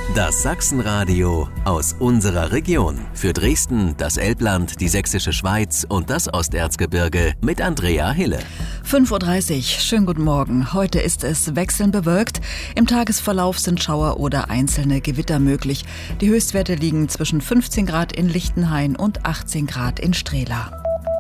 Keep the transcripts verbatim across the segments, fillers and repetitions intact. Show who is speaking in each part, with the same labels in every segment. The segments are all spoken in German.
Speaker 1: Das Sachsenradio aus unserer Region. Für Dresden, das Elbland, die Sächsische Schweiz und das Osterzgebirge mit Andrea Hille.
Speaker 2: fünf Uhr dreißig, schönen guten Morgen. Heute ist es wechselnd bewölkt. Im Tagesverlauf sind Schauer oder einzelne Gewitter möglich. Die Höchstwerte liegen zwischen fünfzehn Grad in Lichtenhain und achtzehn Grad in Strehla.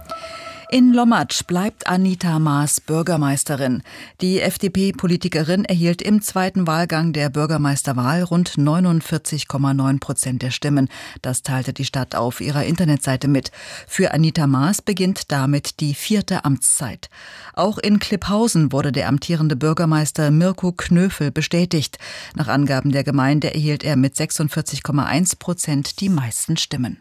Speaker 2: In Lommatsch bleibt Anita Maas Bürgermeisterin. Die F D P-Politikerin erhielt im zweiten Wahlgang der Bürgermeisterwahl rund neunundvierzig Komma neun Prozent der Stimmen. Das teilte die Stadt auf ihrer Internetseite mit. Für Anita Maas beginnt damit die vierte Amtszeit. Auch in Klipphausen wurde der amtierende Bürgermeister Mirko Knöfel bestätigt. Nach Angaben der Gemeinde erhielt er mit sechsundvierzig Komma eins Prozent die meisten Stimmen.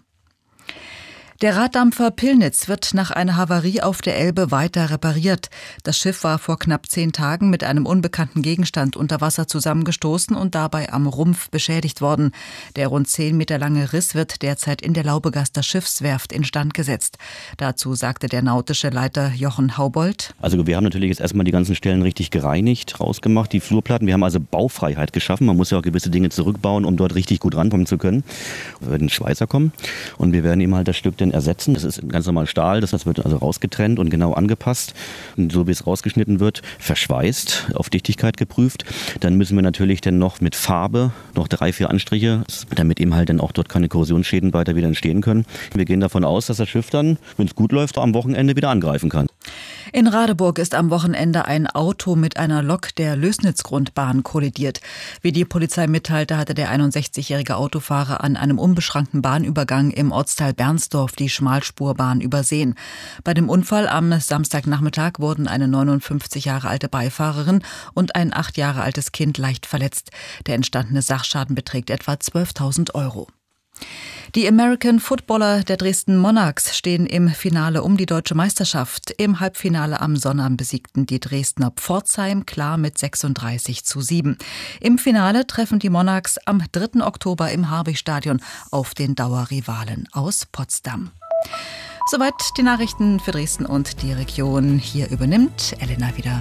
Speaker 2: Der Raddampfer Pillnitz wird nach einer Havarie auf der Elbe weiter repariert. Das Schiff war vor knapp zehn Tagen mit einem unbekannten Gegenstand unter Wasser zusammengestoßen und dabei am Rumpf beschädigt worden. Der rund zehn Meter lange Riss wird derzeit in der Laubegaster Schiffswerft instand gesetzt. Dazu sagte der nautische Leiter Jochen Haubold:
Speaker 3: Also wir haben natürlich jetzt erstmal die ganzen Stellen richtig gereinigt, rausgemacht, die Flurplatten. Wir haben also Baufreiheit geschaffen. Man muss ja auch gewisse Dinge zurückbauen, um dort richtig gut rankommen zu können. Wir werden Schweißer kommen und wir werden eben halt das Stück dann ersetzen. Das ist ganz normal Stahl, das wird also rausgetrennt und genau angepasst. Und so wie es rausgeschnitten wird, verschweißt, auf Dichtigkeit geprüft. Dann müssen wir natürlich dann noch mit Farbe noch drei, vier Anstriche, damit eben halt dann auch dort keine Korrosionsschäden weiter wieder entstehen können. Wir gehen davon aus, dass das Schiff dann, wenn es gut läuft, am Wochenende wieder angreifen kann.
Speaker 2: In Radeburg ist am Wochenende ein Auto mit einer Lok der Lößnitzgrundbahn kollidiert. Wie die Polizei mitteilte, hatte der einundsechzigjährige Autofahrer an einem unbeschrankten Bahnübergang im Ortsteil Bernsdorf die Schmalspurbahn übersehen. Bei dem Unfall am Samstagnachmittag wurden eine neunundfünfzig Jahre alte Beifahrerin und ein acht Jahre altes Kind leicht verletzt. Der entstandene Sachschaden beträgt etwa zwölftausend Euro. Die American Footballer der Dresden Monarchs stehen im Finale um die deutsche Meisterschaft. Im Halbfinale am Sonnabend besiegten die Dresdner Pforzheim klar mit sechsunddreißig zu sieben. Im Finale treffen die Monarchs am dritten Oktober im Harwig-Stadion auf den Dauerrivalen aus Potsdam. Soweit die Nachrichten für Dresden und die Region. Hier übernimmt Elena wieder.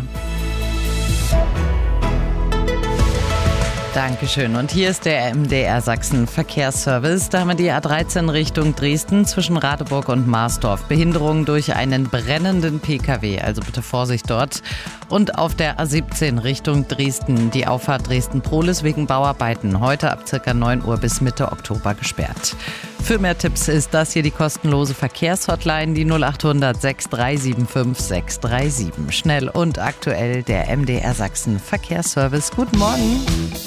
Speaker 4: Dankeschön. Und hier ist der M D R Sachsen Verkehrsservice. Da haben wir die A dreizehn Richtung Dresden zwischen Radeburg und Marsdorf. Behinderung durch einen brennenden P K W, also bitte Vorsicht dort. Und auf der A siebzehn Richtung Dresden die Auffahrt Dresden-Prohlis wegen Bauarbeiten. Heute ab circa neun Uhr bis Mitte Oktober gesperrt. Für mehr Tipps ist das hier die kostenlose Verkehrshotline, die null acht hundert sechs drei sieben fünf sechs drei sieben. Schnell und aktuell der M D R Sachsen Verkehrsservice. Guten Morgen.